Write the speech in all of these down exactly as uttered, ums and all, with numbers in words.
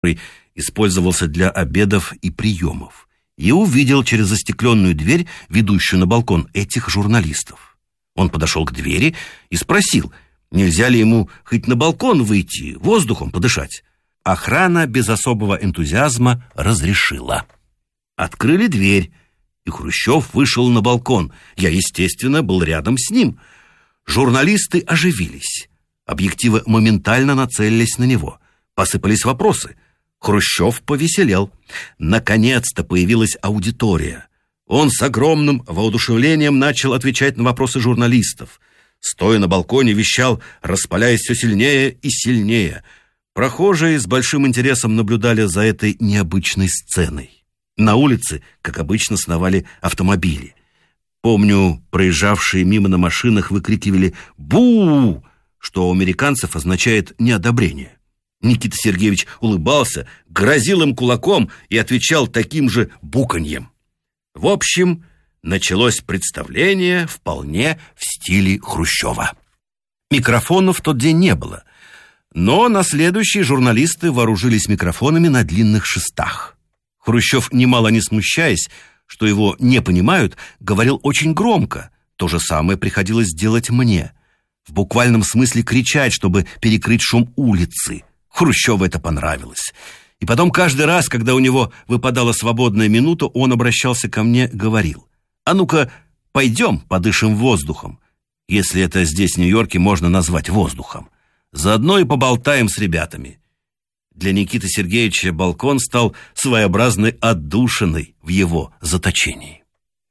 использовался для обедов и приемов, и увидел через застекленную дверь, ведущую на балкон, этих журналистов. Он подошел к двери и спросил, нельзя ли ему хоть на балкон выйти, воздухом подышать. Охрана без особого энтузиазма разрешила. Открыли дверь, и Хрущев вышел на балкон. Я, естественно, был рядом с ним. Журналисты оживились. Объективы моментально нацелились на него. Посыпались вопросы. Хрущев повеселел. Наконец-то появилась аудитория. Он с огромным воодушевлением начал отвечать на вопросы журналистов. Стоя на балконе, вещал, распаляясь все сильнее и сильнее. Прохожие с большим интересом наблюдали за этой необычной сценой. На улице, как обычно, сновали автомобили. Помню, проезжавшие мимо на машинах выкрикивали «Бу!», что у американцев означает неодобрение. Никита Сергеевич улыбался, грозил им кулаком и отвечал таким же буканьем. В общем, началось представление вполне в стиле Хрущева. Микрофонов в тот день не было, но на следующие журналисты вооружились микрофонами на длинных шестах. Хрущев, немало не смущаясь, что его не понимают, говорил очень громко. То же самое приходилось делать мне. В буквальном смысле кричать, чтобы перекрыть шум улицы. Хрущеву это понравилось. И потом каждый раз, когда у него выпадала свободная минута, он обращался ко мне, говорил: «А ну-ка, пойдем подышим воздухом», если это здесь, в Нью-Йорке, можно назвать воздухом. «Заодно и поболтаем с ребятами». Для Никиты Сергеевича балкон стал своеобразной отдушиной в его заточении.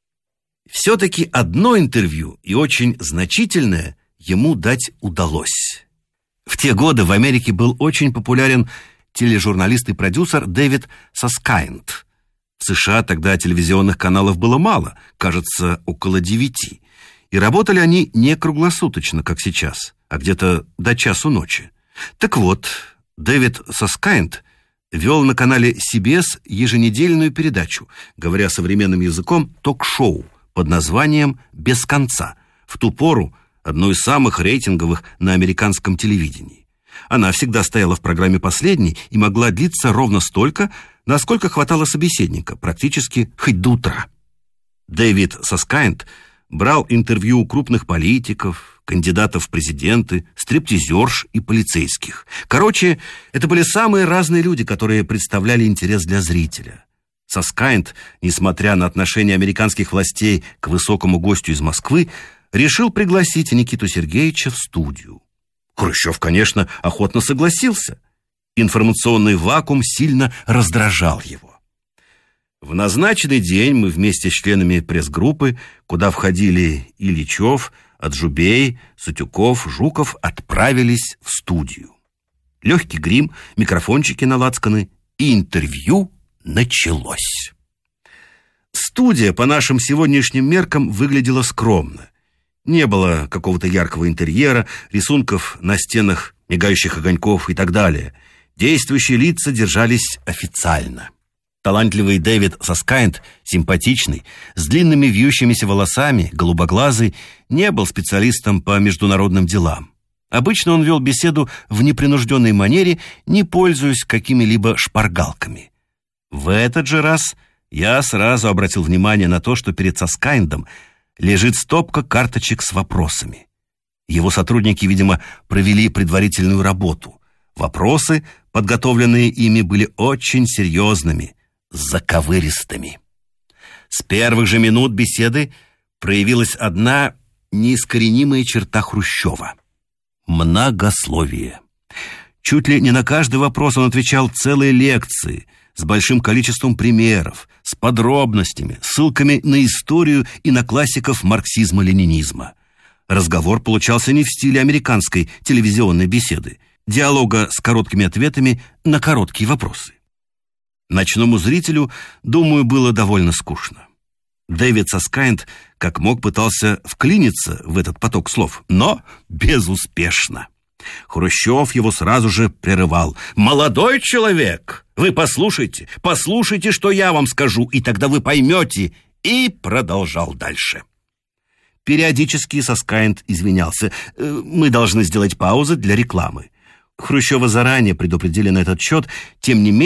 Все-таки одно интервью, и очень значительное, ему дать удалось. В те годы в Америке был очень популярен тележурналист и продюсер Дэвид Саскайнт. В США тогда телевизионных каналов было мало, кажется, около девяти. И работали они не круглосуточно, как сейчас, а где-то до часу ночи. Так вот, Дэвид Саскайнт вел на канале си би эс еженедельную передачу, говоря современным языком, ток-шоу под названием «Без конца». В ту пору одно из самых рейтинговых на американском телевидении. Она всегда стояла в программе последней и могла длиться ровно столько, насколько хватало собеседника, практически хоть до утра. Дэвид Саскайнт брал интервью у крупных политиков, кандидатов в президенты, стриптизерш и полицейских. Короче, это были самые разные люди, которые представляли интерес для зрителя. Саскайнт, несмотря на отношение американских властей к высокому гостю из Москвы, решил пригласить Никиту Сергеевича в студию. Хрущев, конечно, охотно согласился. Информационный вакуум сильно раздражал его. В назначенный день мы вместе с членами пресс-группы, куда входили Ильичев, Аджубей, Сутюков, Жуков, отправились в студию. Легкий грим, микрофончики налацканы, и интервью началось. Студия по нашим сегодняшним меркам выглядела скромно. Не было какого-то яркого интерьера, рисунков на стенах, мигающих огоньков и так далее. Действующие лица держались официально. Талантливый Дэвид Саскайнт, симпатичный, с длинными вьющимися волосами, голубоглазый, не был специалистом по международным делам. Обычно он вел беседу в непринужденной манере, не пользуясь какими-либо шпаргалками. В этот же раз я сразу обратил внимание на то, что перед Саскайнтом лежит стопка карточек с вопросами. Его сотрудники, видимо, провели предварительную работу. Вопросы, подготовленные ими, были очень серьезными, заковыристыми. С первых же минут беседы проявилась одна неискоренимая черта Хрущева — многословие. Чуть ли не на каждый вопрос он отвечал целой лекции с большим количеством примеров, с подробностями, ссылками на историю и на классиков марксизма-ленинизма. Разговор получался не в стиле американской телевизионной беседы, диалога с короткими ответами на короткие вопросы. Ночному зрителю, думаю, было довольно скучно. Дэвид Саскайнт как мог пытался вклиниться в этот поток слов, но безуспешно. Хрущев его сразу же прерывал. «Молодой человек, вы послушайте, послушайте, что я вам скажу, и тогда вы поймете», и продолжал дальше. Периодически Саскайнт извинялся. «Мы должны сделать паузы для рекламы». Хрущева заранее предупредили на этот счет, тем не менее,